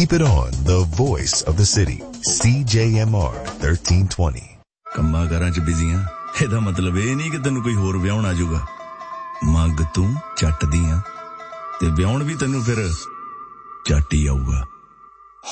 Keep it on, the voice of the city. CJMR 1320. ਕੰਮਾਂ ਕਾਰਾਂ 'ਚ ਬਿਜ਼ੀ ਆਂ, ਇਹਦਾ ਮਤਲਬ ਇਹ ਨਹੀਂ ਕਿ ਤੈਨੂੰ ਕੋਈ ਹੋਰ ਵਿਆਹੁਣ ਆ ਜਾਊਗਾ। ਮੰਗ ਤੂੰ ਚੱਟ ਦੀ ਆਂ ਤੇ ਵਿਆਹੁਣ ਵੀ ਤੈਨੂੰ ਫਿਰ ਚੱਟ ਹੀ ਆਊਗਾ।